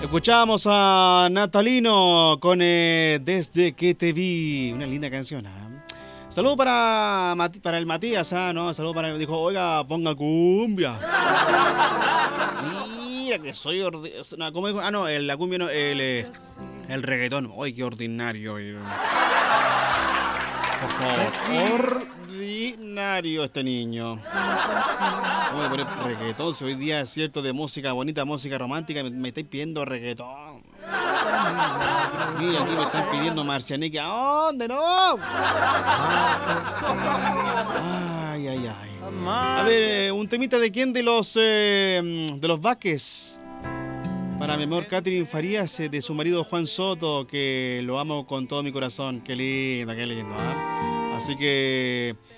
Escuchamos a Natalino con Desde que te vi. Una linda canción. Saludos para el Matías, ¿no? Saludos para él. Dijo, oiga, ponga cumbia. Mira que soy no, ¿cómo dijo? No, la cumbia no, el reggaetón. Ay, qué ordinario. Por favor, ordinario este niño. ¿Cómo voy a poner reggaetón? Si hoy día es cierto de música bonita, música romántica, me estáis pidiendo reggaetón. Mira, aquí me están pidiendo Marcianeque. ¿A dónde no? Ay, ay, ay. A ver, un temita de quién de los Vázquez. Para mi amor Catherine Farías, de su marido Juan Soto, que lo amo con todo mi corazón. Qué lindo, qué lindo. Así que